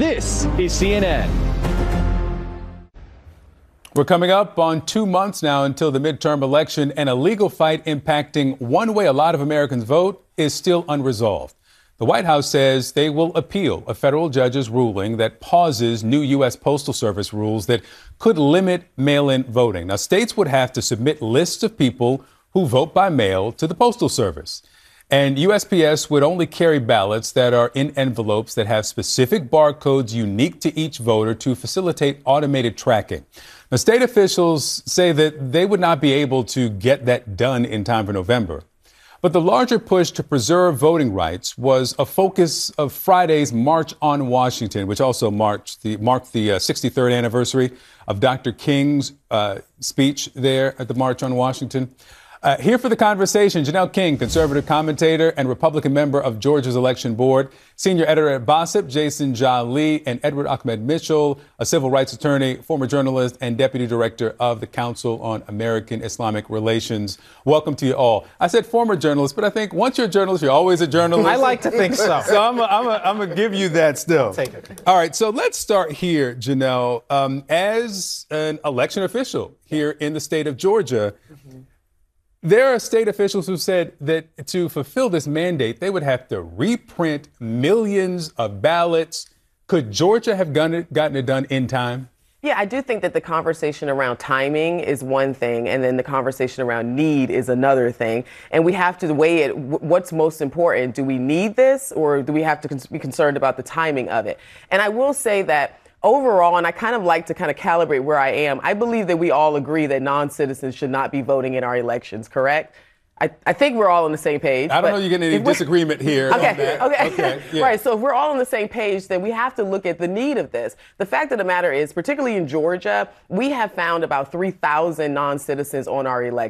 This is CNN. We're coming up on 2 months now until the midterm election, and a legal fight impacting one way a lot of Americans vote is still unresolved. The White House says they will appeal a federal judge's ruling that pauses new U.S. Postal Service rules that could limit mail-in voting. Now, states would have to submit lists of people who vote by mail to the Postal Service. And USPS would only carry ballots that are in envelopes that have specific barcodes unique to each voter to facilitate automated tracking. Now, state officials say that they would not be able to get that done in time for November. But the larger push to preserve voting rights was a focus of Friday's March on Washington, which also marked the 63rd anniversary of Dr. King's speech there at the March on Washington. Here for the conversation, Janelle King, conservative commentator and Republican member of Georgia's election board, senior editor at Bossip, Jason Jolly, and Edward Ahmed Mitchell, a civil rights attorney, former journalist, and deputy director of the Council on American Islamic Relations. Welcome to you all. I said former journalist, but I think once you're a journalist, you're always a journalist. I like to think so. So I'm going to give you that still. I'll take it. All right, so let's start here, Janelle. As an election official here in the state of Georgia, there are state officials who said that to fulfill this mandate, they would have to reprint millions of ballots. Could Georgia have gotten it done in time? Yeah, I do think that the conversation around timing is one thing, and then the conversation around need is another thing. And we have to weigh it. What's most important? Do we need this, or do we have to be concerned about the timing of it? And I will say that overall, and I kind of like to kind of calibrate where I am, I believe that we all agree that non-citizens should not be voting in our elections, correct? I think we're all on the same page. I don't know you're getting any disagreement here. Okay. Yeah. Right. So if we're all on the same page, then we have to look at the need of this. The fact of the matter is, particularly in Georgia, we have found about 3,000 non-citizens on our